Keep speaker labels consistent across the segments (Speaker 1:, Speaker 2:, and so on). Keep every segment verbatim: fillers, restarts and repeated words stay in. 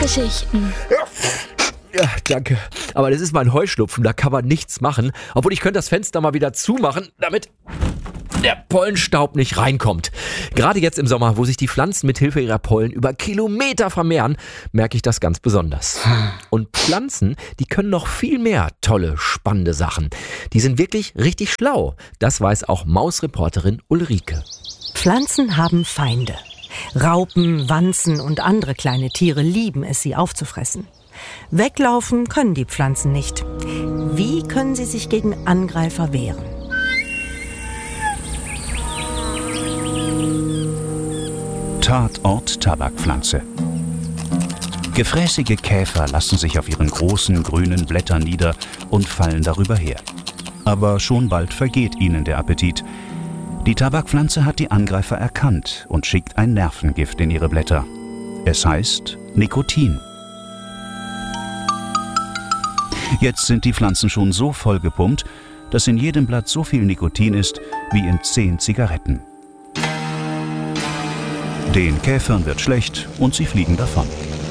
Speaker 1: Geschichten.
Speaker 2: Ja, danke. Aber das ist mein Heuschnupfen, da kann man nichts machen. Obwohl, ich könnte das Fenster mal wieder zumachen, damit der Pollenstaub nicht reinkommt. Gerade jetzt im Sommer, wo sich die Pflanzen mit Hilfe ihrer Pollen über Kilometer vermehren, merke ich das ganz besonders. Und Pflanzen, die können noch viel mehr tolle, spannende Sachen. Die sind wirklich richtig schlau. Das weiß auch Mausreporterin Ulrike.
Speaker 3: Pflanzen haben Feinde. Raupen, Wanzen und andere kleine Tiere lieben es, sie aufzufressen. Weglaufen können die Pflanzen nicht. Wie können sie sich gegen Angreifer wehren?
Speaker 4: Tatort Tabakpflanze. Gefräßige Käfer lassen sich auf ihren großen grünen Blättern nieder und fallen darüber her. Aber schon bald vergeht ihnen der Appetit. Die Tabakpflanze hat die Angreifer erkannt und schickt ein Nervengift in ihre Blätter. Es heißt Nikotin. Jetzt sind die Pflanzen schon so vollgepumpt, dass in jedem Blatt so viel Nikotin ist wie in zehn Zigaretten. Den Käfern wird schlecht und sie fliegen davon.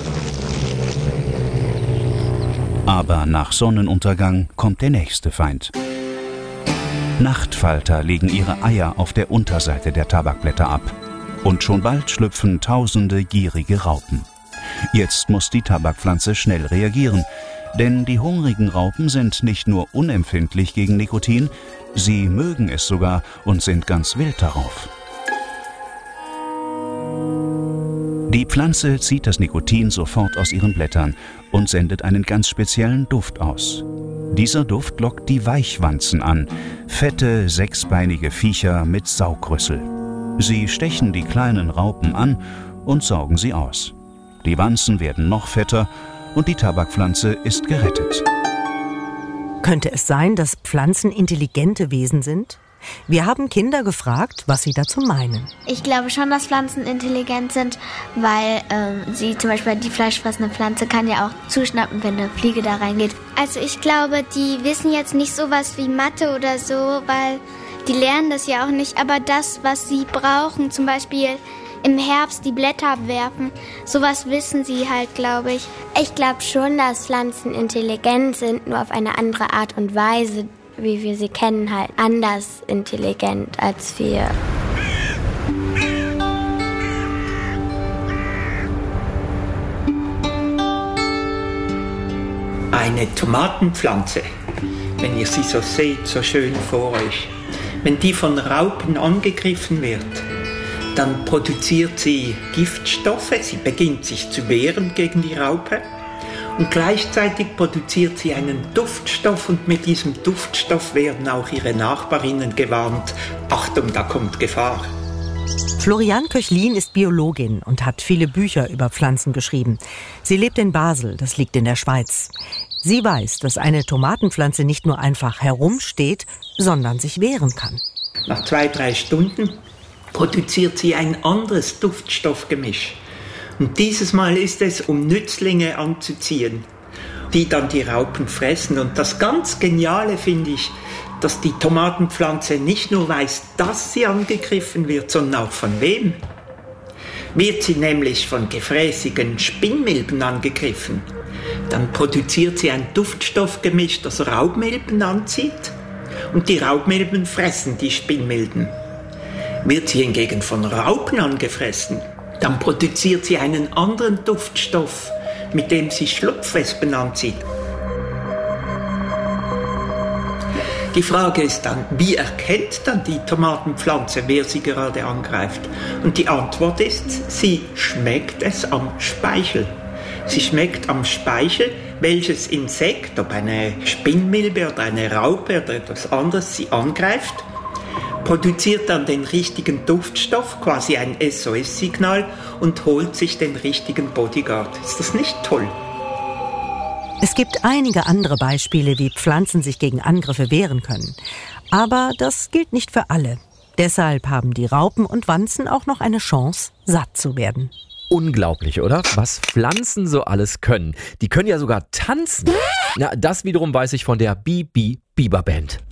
Speaker 4: Aber nach Sonnenuntergang kommt der nächste Feind. Nachtfalter legen ihre Eier auf der Unterseite der Tabakblätter ab. Und schon bald schlüpfen tausende gierige Raupen. Jetzt muss die Tabakpflanze schnell reagieren, denn die hungrigen Raupen sind nicht nur unempfindlich gegen Nikotin, sie mögen es sogar und sind ganz wild darauf. Die Pflanze zieht das Nikotin sofort aus ihren Blättern und sendet einen ganz speziellen Duft aus. Dieser Duft lockt die Weichwanzen an, fette, sechsbeinige Viecher mit Saugrüssel. Sie stechen die kleinen Raupen an und saugen sie aus. Die Wanzen werden noch fetter und die Tabakpflanze ist gerettet.
Speaker 3: Könnte es sein, dass Pflanzen intelligente Wesen sind? Wir haben Kinder gefragt, was sie dazu meinen.
Speaker 5: Ich glaube schon, dass Pflanzen intelligent sind, weil ähm, sie zum Beispiel die fleischfressende Pflanze kann ja auch zuschnappen, wenn eine Fliege da reingeht.
Speaker 6: Also ich glaube, die wissen jetzt nicht sowas wie Mathe oder so, weil die lernen das ja auch nicht. Aber das, was sie brauchen, zum Beispiel im Herbst die Blätter abwerfen, sowas wissen sie halt, glaube ich. Ich glaube schon, dass Pflanzen intelligent sind, nur auf eine andere Art und Weise, wie wir sie kennen, halt anders intelligent als wir.
Speaker 7: Eine Tomatenpflanze, wenn ihr sie so seht, so schön vor euch, wenn die von Raupen angegriffen wird, dann produziert sie Giftstoffe, sie beginnt sich zu wehren gegen die Raupe. Und gleichzeitig produziert sie einen Duftstoff und mit diesem Duftstoff werden auch ihre Nachbarinnen gewarnt. Achtung, da kommt Gefahr.
Speaker 3: Floriane Köchlin ist Biologin und hat viele Bücher über Pflanzen geschrieben. Sie lebt in Basel, das liegt in der Schweiz. Sie weiß, dass eine Tomatenpflanze nicht nur einfach herumsteht, sondern sich wehren kann.
Speaker 7: Nach zwei, drei Stunden produziert sie ein anderes Duftstoffgemisch. Und dieses Mal ist es, um Nützlinge anzuziehen, die dann die Raupen fressen. Und das ganz Geniale finde ich, dass die Tomatenpflanze nicht nur weiß, dass sie angegriffen wird, sondern auch von wem. Wird sie nämlich von gefräßigen Spinnmilben angegriffen, dann produziert sie ein Duftstoffgemisch, das Raubmilben anzieht. Und die Raubmilben fressen die Spinnmilben. Wird sie hingegen von Raupen angefressen, dann produziert sie einen anderen Duftstoff, mit dem sie Schlupfwespen anzieht. Die Frage ist dann, wie erkennt dann die Tomatenpflanze, wer sie gerade angreift? Und die Antwort ist, sie schmeckt es am Speichel. Sie schmeckt am Speichel, welches Insekt, ob eine Spinnmilbe oder eine Raupe oder etwas anderes, sie angreift, produziert dann den richtigen Duftstoff, quasi ein S O S-Signal und holt sich den richtigen Bodyguard. Ist das nicht toll?
Speaker 3: Es gibt einige andere Beispiele, wie Pflanzen sich gegen Angriffe wehren können. Aber das gilt nicht für alle. Deshalb haben die Raupen und Wanzen auch noch eine Chance, satt zu werden.
Speaker 2: Unglaublich, oder? Was Pflanzen so alles können. Die können ja sogar tanzen. Na, das wiederum weiß ich von der Bi Bi Biber Band.